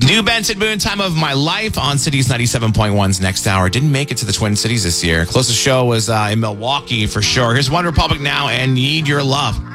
New Benson Boone, Time of My Life on Cities 97.1's next hour. Didn't make it to the Twin Cities this year. Closest show was in Milwaukee for sure. Here's One Republic now and Need Your Love.